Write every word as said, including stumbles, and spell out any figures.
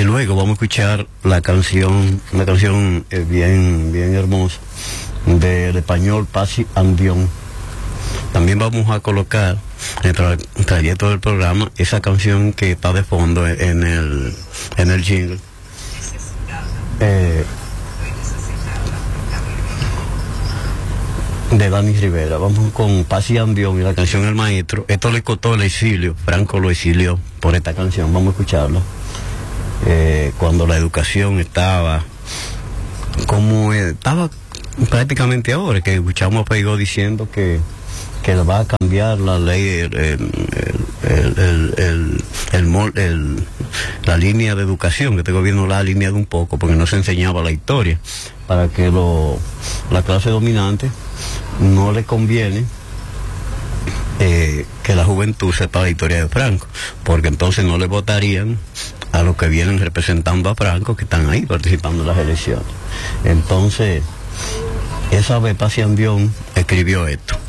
Y luego vamos a escuchar la canción, una canción eh, bien, bien hermosa, del español Pasi Andión. También vamos a colocar en el tra trayecto del programa esa canción que está de fondo en el, en el jingle. Eh, de Dani Rivera. Vamos con Pasi Andión y la canción El Maestro. Esto le costó el exilio, Franco lo exilió por esta canción. Vamos a escucharla. Eh, cuando la educación estaba como estaba prácticamente ahora, que escuchamos a Peigó diciendo que que va a cambiar la ley, el, el, el, el, el, el, el, la línea de educación, que este gobierno la ha alineado un poco, porque no se enseñaba la historia, para que lo, la clase dominante no le conviene eh, que la juventud sepa la historia de Franco, porque entonces no le votarían a los que vienen representando a Franco, que están ahí participando en las elecciones. Entonces, esa vez Pasi Andión escribió esto.